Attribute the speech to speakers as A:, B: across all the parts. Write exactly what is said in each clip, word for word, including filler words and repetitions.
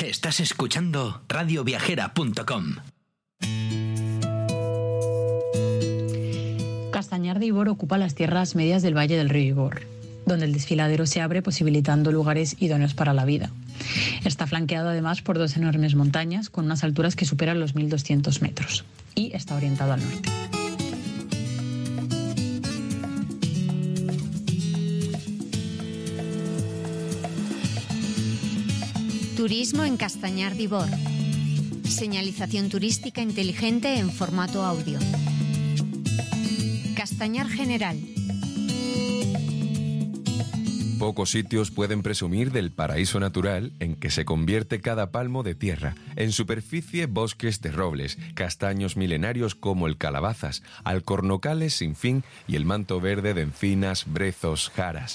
A: Estás escuchando radio viajera punto com.
B: Castañar de Ibor ocupa las tierras medias del Valle del Río Ibor, donde el desfiladero se abre posibilitando lugares idóneos para la vida. Está flanqueado además por dos enormes montañas con unas alturas que superan los mil doscientos metros y está orientado al norte.
C: Turismo en Castañar de Ibor. Señalización turística inteligente en formato audio. Castañar General.
D: Pocos sitios pueden presumir del paraíso natural en que se convierte cada palmo de tierra. En superficie, bosques de robles, castaños milenarios como el calabazas, alcornocales sin fin y el manto verde de encinas, brezos, jaras.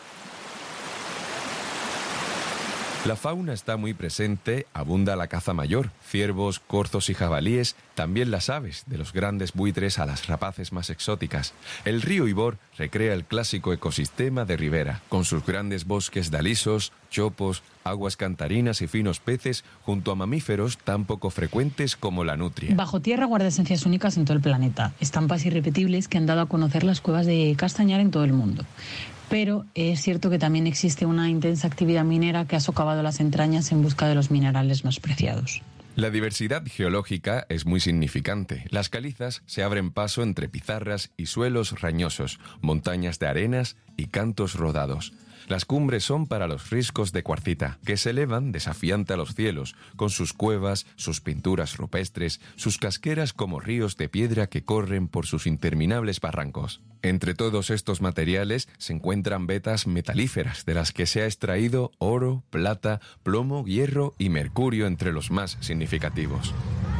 D: La fauna está muy presente, abunda la caza mayor, ciervos, corzos y jabalíes, también las aves, de los grandes buitres a las rapaces más exóticas. El río Ibor recrea el clásico ecosistema de ribera, con sus grandes bosques de alisos, chopos, aguas cantarinas y finos peces, junto a mamíferos tan poco frecuentes como la nutria.
B: Bajo tierra guarda esencias únicas en todo el planeta, estampas irrepetibles que han dado a conocer las cuevas de Castañar en todo el mundo. Pero es cierto que también existe una intensa actividad minera que ha socavado las entrañas en busca de los minerales más preciados.
D: La diversidad geológica es muy significante. Las calizas se abren paso entre pizarras y suelos rañosos, montañas de arenas y cantos rodados. Las cumbres son para los riscos de cuarcita, que se elevan desafiante a los cielos, con sus cuevas, sus pinturas rupestres, sus casqueras como ríos de piedra que corren por sus interminables barrancos. Entre todos estos materiales se encuentran vetas metalíferas, de las que se ha extraído oro, plata, plomo, hierro y mercurio entre los más significativos.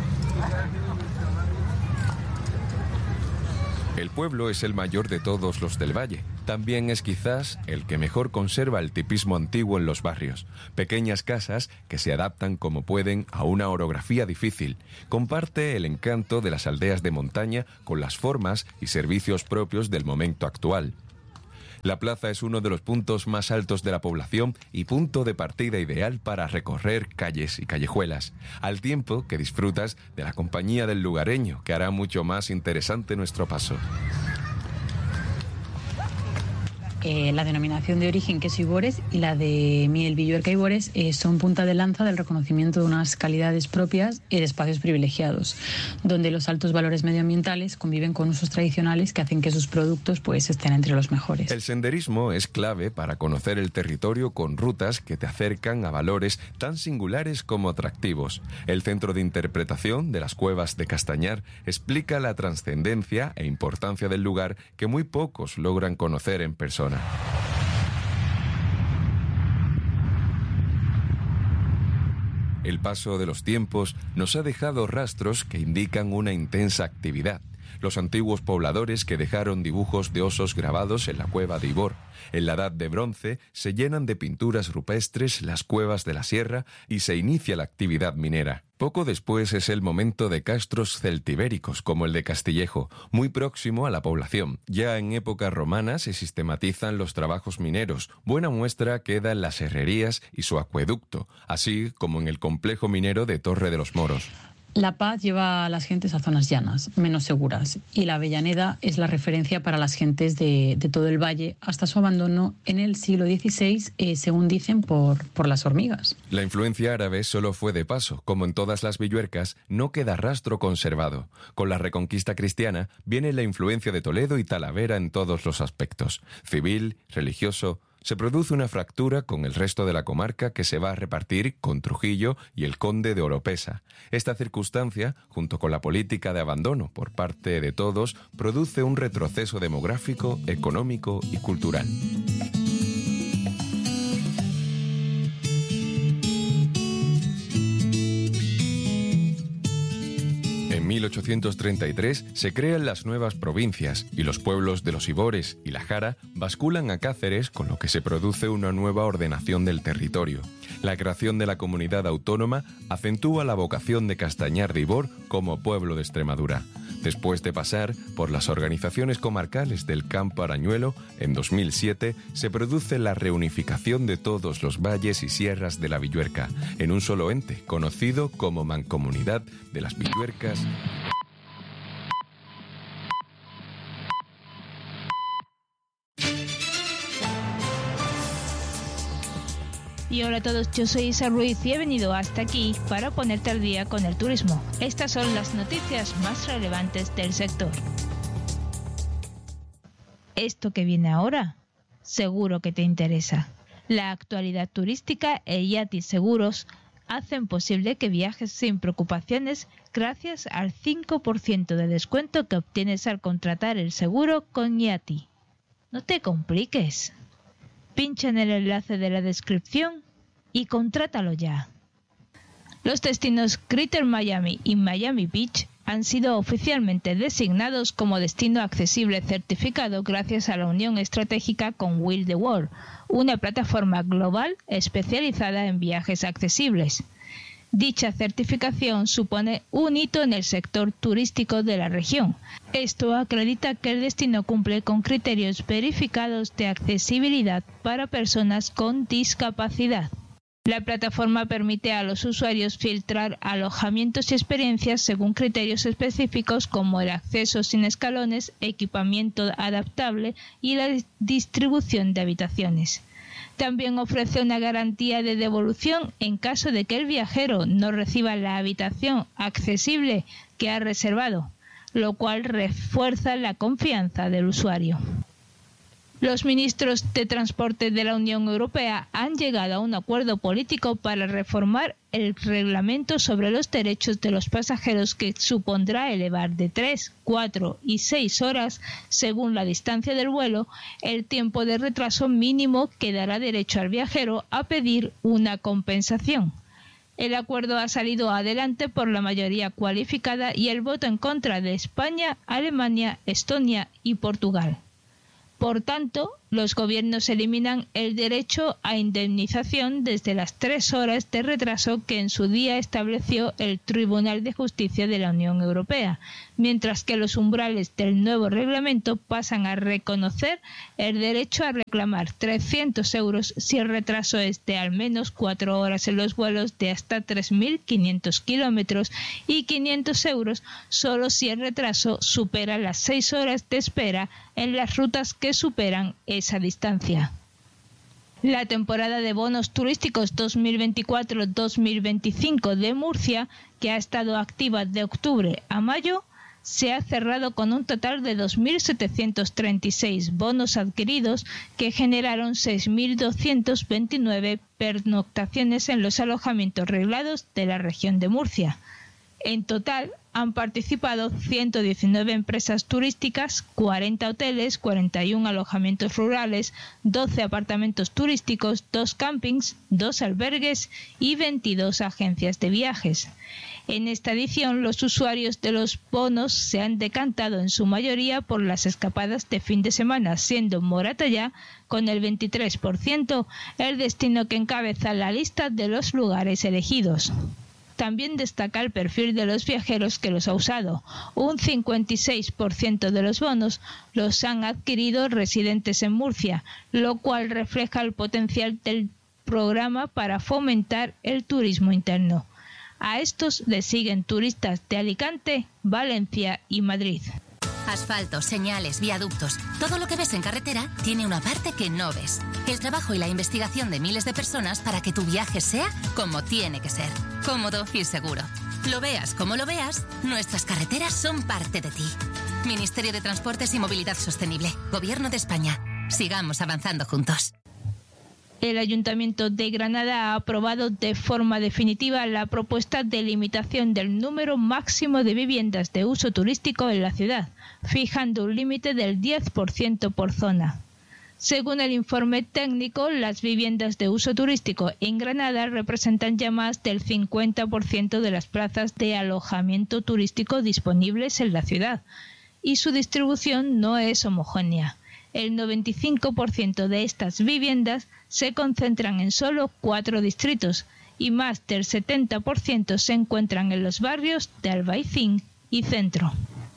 D: El pueblo es el mayor de todos los del valle. También es quizás el que mejor conserva el tipismo antiguo en los barrios. Pequeñas casas que se adaptan como pueden a una orografía difícil. Comparte el encanto de las aldeas de montaña con las formas y servicios propios del momento actual. La plaza es uno de los puntos más altos de la población y punto de partida ideal para recorrer calles y callejuelas, al tiempo que disfrutas de la compañía del lugareño, que hará mucho más interesante nuestro paso.
B: Eh, la denominación de origen queso Ibores y la de miel Villuerca Ibores eh, son punta de lanza del reconocimiento de unas calidades propias y de espacios privilegiados, donde los altos valores medioambientales conviven con usos tradicionales que hacen que sus productos pues estén entre los mejores.
D: El senderismo es clave para conocer el territorio con rutas que te acercan a valores tan singulares como atractivos. El Centro de Interpretación de las Cuevas de Castañar explica la trascendencia e importancia del lugar que muy pocos logran conocer en persona. El paso de los tiempos nos ha dejado rastros que indican una intensa actividad. Los antiguos pobladores que dejaron dibujos de osos grabados en la cueva de Ibor. En la Edad de Bronce se llenan de pinturas rupestres las cuevas de la sierra y se inicia la actividad minera. Poco después es el momento de castros celtibéricos como el de Castillejo, muy próximo a la población. Ya en época romana se sistematizan los trabajos mineros. Buena muestra queda en las herrerías y su acueducto, así como en el complejo minero de Torre de los Moros.
B: La paz lleva a las gentes a zonas llanas, menos seguras, y la Avellaneda es la referencia para las gentes de, de todo el valle hasta su abandono en el siglo dieciséis, eh, según dicen, por, por las hormigas.
D: La influencia árabe solo fue de paso. Como en todas las villuercas, no queda rastro conservado. Con la reconquista cristiana viene la influencia de Toledo y Talavera en todos los aspectos, civil, religioso. Se produce una fractura con el resto de la comarca que se va a repartir con Trujillo y el conde de Oropesa. Esta circunstancia, junto con la política de abandono por parte de todos, produce un retroceso demográfico, económico y cultural. En mil ochocientos treinta y tres se crean las nuevas provincias y los pueblos de los Ibores y la Jara basculan a Cáceres, con lo que se produce una nueva ordenación del territorio. La creación de la comunidad autónoma acentúa la vocación de Castañar de Ibor como pueblo de Extremadura. Después de pasar por las organizaciones comarcales del Campo Arañuelo, en dos mil siete se produce la reunificación de todos los valles y sierras de la Villuerca en un solo ente, conocido como Mancomunidad de las Villuercas.
E: Y hola a todos, yo soy Isa Ruiz y he venido hasta aquí para ponerte al día con el turismo. Estas son las noticias más relevantes del sector. Esto que viene ahora, seguro que te interesa. La actualidad turística e Yati Seguros hacen posible que viajes sin preocupaciones gracias al cinco por ciento de descuento que obtienes al contratar el seguro con Yati. No te compliques. Pincha en el enlace de la descripción y contrátalo ya. Los destinos Greater Miami y Miami Beach han sido oficialmente designados como destino accesible certificado gracias a la unión estratégica con Will the World, una plataforma global especializada en viajes accesibles. Dicha certificación supone un hito en el sector turístico de la región. Esto acredita que el destino cumple con criterios verificados de accesibilidad para personas con discapacidad. La plataforma permite a los usuarios filtrar alojamientos y experiencias según criterios específicos como el acceso sin escalones, equipamiento adaptable y la distribución de habitaciones. También ofrece una garantía de devolución en caso de que el viajero no reciba la habitación accesible que ha reservado, lo cual refuerza la confianza del usuario. Los ministros de Transporte de la Unión Europea han llegado a un acuerdo político para reformar el reglamento sobre los derechos de los pasajeros, que supondrá elevar de tres, cuatro y seis horas, según la distancia del vuelo, el tiempo de retraso mínimo que dará derecho al viajero a pedir una compensación. El acuerdo ha salido adelante por la mayoría cualificada y el voto en contra de España, Alemania, Estonia y Portugal. Por tanto, los gobiernos eliminan el derecho a indemnización desde las tres horas de retraso que en su día estableció el Tribunal de Justicia de la Unión Europea, mientras que los umbrales del nuevo reglamento pasan a reconocer el derecho a reclamar trescientos euros si el retraso es de al menos cuatro horas en los vuelos de hasta tres mil quinientos kilómetros y quinientos euros solo si el retraso supera las seis horas de espera en las rutas que superan esa distancia. La temporada de bonos turísticos dos mil veinticuatro dos mil veinticinco de Murcia, que ha estado activa de octubre a mayo, se ha cerrado con un total de dos mil setecientos treinta y seis bonos adquiridos que generaron seis mil doscientas veintinueve pernoctaciones en los alojamientos reglados de la región de Murcia. En total han participado ciento diecinueve empresas turísticas, cuarenta hoteles, cuarenta y uno alojamientos rurales, doce apartamentos turísticos, dos campings, dos albergues y veintidós agencias de viajes. En esta edición, los usuarios de los bonos se han decantado en su mayoría por las escapadas de fin de semana, siendo Moratalla, con el veintitrés por ciento, el destino que encabeza la lista de los lugares elegidos. También destaca el perfil de los viajeros que los ha usado. Un cincuenta y seis por ciento de los bonos los han adquirido residentes en Murcia, lo cual refleja el potencial del programa para fomentar el turismo interno. A estos le siguen turistas de Alicante, Valencia y Madrid.
F: Asfalto, señales, viaductos, todo lo que ves en carretera tiene una parte que no ves. El trabajo y la investigación de miles de personas para que tu viaje sea como tiene que ser, cómodo y seguro. Lo veas como lo veas, nuestras carreteras son parte de ti. Ministerio de Transportes y Movilidad Sostenible, Gobierno de España. Sigamos avanzando juntos.
E: El Ayuntamiento de Granada ha aprobado de forma definitiva la propuesta de limitación del número máximo de viviendas de uso turístico en la ciudad, fijando un límite del diez por ciento por zona. Según el informe técnico, las viviendas de uso turístico en Granada representan ya más del cincuenta por ciento de las plazas de alojamiento turístico disponibles en la ciudad, y su distribución no es homogénea. El noventa y cinco por ciento de estas viviendas se concentran en solo cuatro distritos y más del setenta por ciento se encuentran en los barrios de Albaicín y Centro.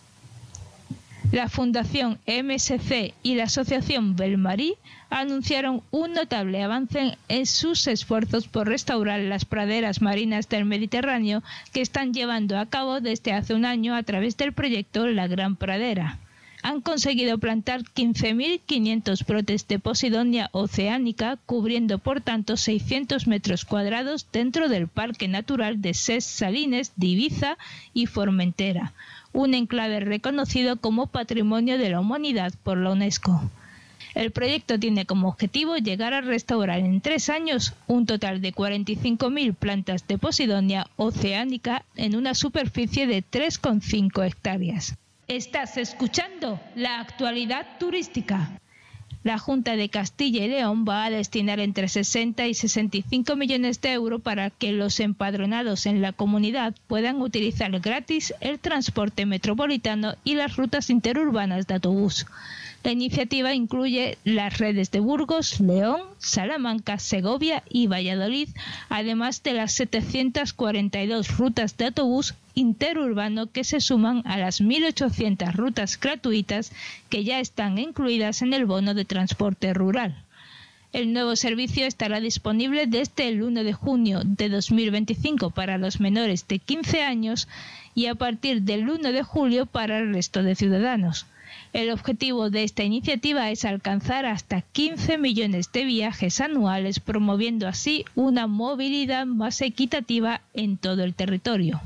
E: La Fundación M S C y la Asociación Belmarí anunciaron un notable avance en sus esfuerzos por restaurar las praderas marinas del Mediterráneo que están llevando a cabo desde hace un año a través del proyecto La Gran Pradera. Han conseguido plantar quince mil quinientos brotes de Posidonia oceánica, cubriendo por tanto seiscientos metros cuadrados dentro del Parque Natural de Ses Salines de Ibiza y Formentera, un enclave reconocido como Patrimonio de la Humanidad por la UNESCO. El proyecto tiene como objetivo llegar a restaurar en tres años un total de cuarenta y cinco mil plantas de Posidonia oceánica en una superficie de tres coma cinco hectáreas. Estás escuchando La Actualidad Turística. La Junta de Castilla y León va a destinar entre sesenta y sesenta y cinco millones de euros para que los empadronados en la comunidad puedan utilizar gratis el transporte metropolitano y las rutas interurbanas de autobús. La iniciativa incluye las redes de Burgos, León, Salamanca, Segovia y Valladolid, además de las setecientas cuarenta y dos rutas de autobús interurbano que se suman a las mil ochocientas rutas gratuitas que ya están incluidas en el bono de transporte rural. El nuevo servicio estará disponible desde el uno de junio de dos mil veinticinco para los menores de quince años y a partir del uno de julio para el resto de ciudadanos. El objetivo de esta iniciativa es alcanzar hasta quince millones de viajes anuales, promoviendo así una movilidad más equitativa en todo el territorio.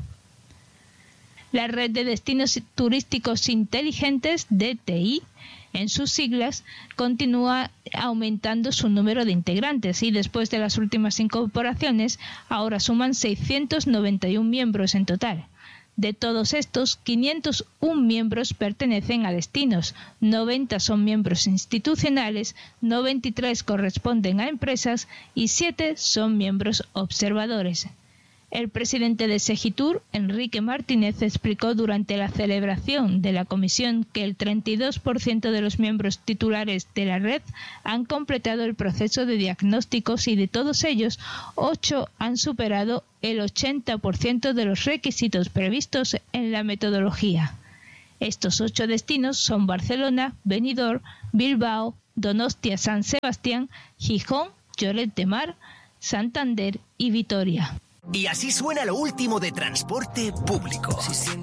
E: La Red de Destinos Turísticos Inteligentes, D T I, en sus siglas, continúa aumentando su número de integrantes y después de las últimas incorporaciones, ahora suman seiscientos noventa y uno miembros en total. De todos estos, quinientos uno miembros pertenecen a destinos, noventa son miembros institucionales, noventa y tres corresponden a empresas y siete son miembros observadores. El presidente de Segitur, Enrique Martínez, explicó durante la celebración de la comisión que el treinta y dos por ciento de los miembros titulares de la red han completado el proceso de diagnósticos y de todos ellos, ocho han superado el ochenta por ciento de los requisitos previstos en la metodología. Estos ocho destinos son Barcelona, Benidorm, Bilbao, Donostia San Sebastián, Gijón, Lloret de Mar, Santander y Vitoria.
A: Y así suena lo último de transporte público.